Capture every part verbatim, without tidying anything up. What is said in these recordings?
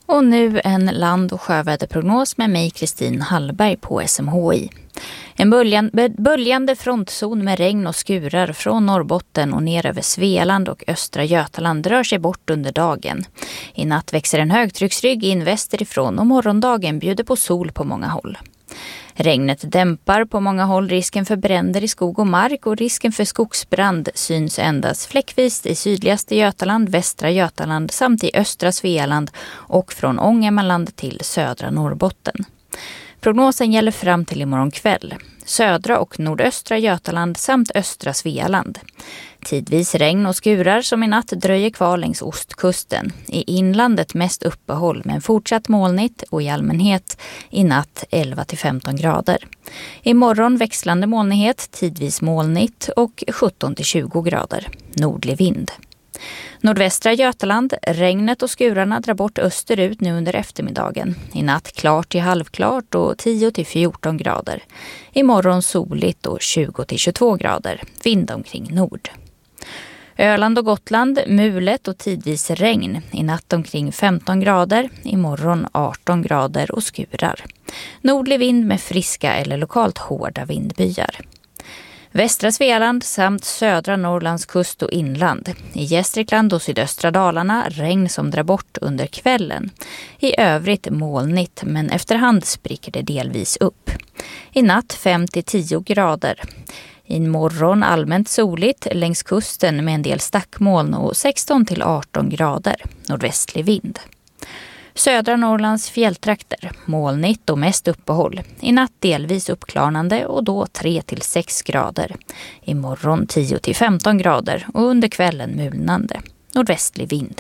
Och nu en land- och sjöväderprognos med mig Kristin Hallberg på S M H I. En böljande, böljande frontzon med regn och skurar från Norrbotten och ner över Svealand och östra Götaland rör sig bort under dagen. I natt växer en högtrycksrygg in västerifrån och morgondagen bjuder på sol på många håll. Regnet dämpar på många håll risken för bränder i skog och mark och risken för skogsbrand syns endast fläckvis i sydligaste Götaland, västra Götaland samt i östra Svealand och från Ångermanland till södra Norrbotten. Prognosen gäller fram till imorgon kväll. Södra och nordöstra Götaland samt östra Svealand. Tidvis regn och skurar som i natt dröjer kvar längs ostkusten. I inlandet mest uppehåll men fortsatt molnigt och i allmänhet i natt elva till femton grader. Imorgon växlande molnighet, tidvis molnigt och sjutton till tjugo grader. Nordlig vind. Nordvästra Götaland, regnet och skurarna drar bort österut nu under eftermiddagen. I natt klart till halvklart och tio till fjorton grader. Imorgon soligt och tjugo till tjugotvå grader. Vind omkring nord. Öland och Gotland, mulet och tidvis regn. I natt omkring femton grader, imorgon arton grader och skurar. Nordlig vind med friska eller lokalt hårda vindbyar. Västra Svealand samt södra Norrlands kust och inland. I Gästrikland och sydöstra Dalarna regn som drar bort under kvällen. I övrigt molnigt men efterhand spricker det delvis upp. I natt fem till tio grader. I morgon allmänt soligt längs kusten med en del stackmoln och sexton till arton grader. Nordvästlig vind. Södra Norrlands fjälltrakter, molnigt och mest uppehåll. I natt delvis uppklarnande och då tre till sex grader. Imorgon tio till femton grader och under kvällen mulnande. Nordvästlig vind.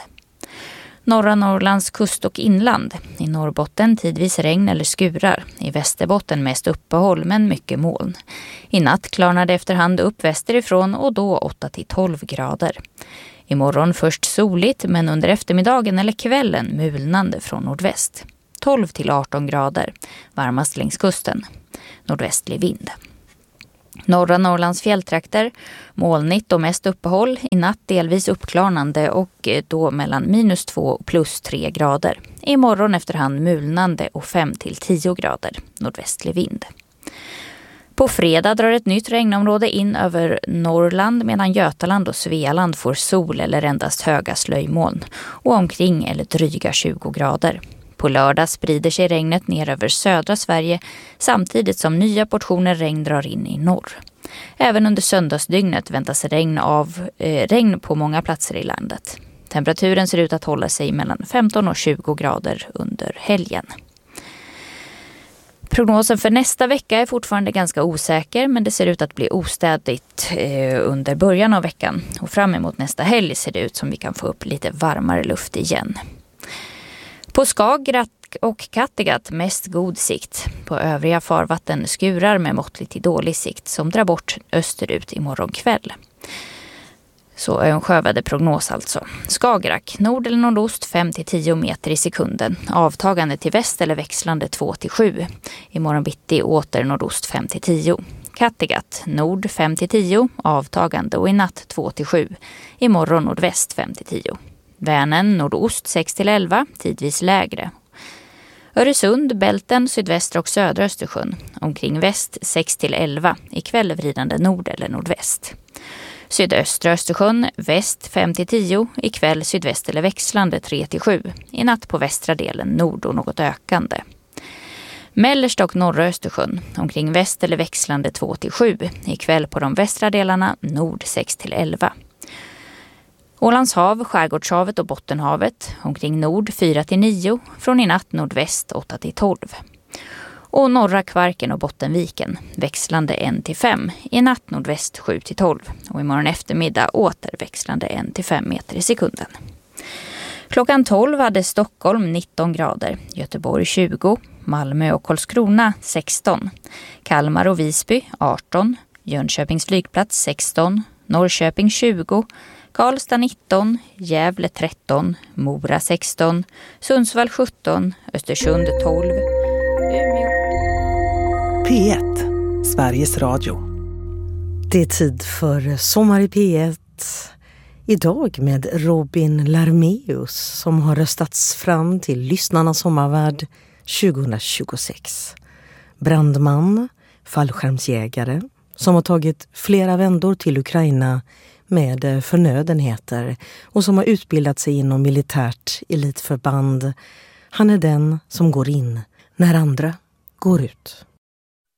Norra Norrlands kust och inland. I Norrbotten tidvis regn eller skurar. I Västerbotten mest uppehåll men mycket moln. I natt klarnade efterhand upp västerifrån och då åtta till tolv grader. Imorgon först soligt men under eftermiddagen eller kvällen mulnande från nordväst. tolv till arton grader, varmast längs kusten. Nordvästlig vind. Norra Norrlands fjälltrakter, molnigt och mest uppehåll. I natt delvis uppklarnande och då mellan minus två och plus tre grader. Imorgon efterhand mulnande och fem till tio grader. Nordvästlig vind. På fredag drar ett nytt regnområde in över Norrland medan Götaland och Svealand får sol eller endast höga slöjmoln och omkring eller dryga tjugo grader. På lördag sprider sig regnet ner över södra Sverige samtidigt som nya portioner regn drar in i norr. Även under söndagsdygnet väntas regn, av, eh, regn på många platser i landet. Temperaturen ser ut att hålla sig mellan femton och tjugo grader under helgen. Prognosen för nästa vecka är fortfarande ganska osäker men det ser ut att bli ostädigt eh, under början av veckan. Och fram emot nästa helg ser det ut som vi kan få upp lite varmare luft igen. På Skagerrak och Kattegatt mest god sikt. På övriga farvatten skurar med måttligt till dålig sikt som drar bort österut imorgon kväll. Så är en sjöväderprognos alltså. Skagerrak, nord eller nordost fem till tio meter i sekunden. Avtagande till väst eller växlande två till sju. Imorgon bitti åter nordost fem till tio. Kattegatt, nord fem till tio. Avtagande och i natt två till sju. Imorgon nordväst fem till tio. Vänern, nordost sex till elva. Tidvis lägre. Öresund, Bälten, sydvästra och södra Östersjön. Omkring väst sex till elva. Ikväll vridande nord eller nordväst. Sydöstra Östersjön, väst fem till tio, ikväll sydväst eller växlande tre till sju, i natt på västra delen nord och något ökande. Mellersta och norra Östersjön, omkring väst eller växlande två till sju, ikväll på de västra delarna nord sex till elva. Ålands hav, Skärgårdshavet och Bottenhavet, omkring nord fyra till nio, från i natt nordväst åtta till tolv. Och norra Kvarken och Bottenviken, växlande ett till fem, i natt nordväst sju till tolv och imorgon eftermiddag åter växlande ett till fem meter i sekunden. Klockan tolv hade Stockholm nitton grader, Göteborg tjugo, Malmö och Karlskrona sexton, Kalmar och Visby arton, Jönköpings flygplats sexton, Norrköping tjugo, Karlstad nitton, Gävle tretton, Mora sexton, Sundsvall sjutton, Östersund tolv, Umeå. P ett, Sveriges Radio. Det är tid för Sommar i P ett. Idag med Robin Larmeus som har röstats fram till Lyssnarnas sommarvärd tjugohundratjugosex. Brandman, fallskärmsjägare som har tagit flera vändor till Ukraina med förnödenheter och som har utbildat sig inom militärt elitförband. Han är den som går in när andra går ut.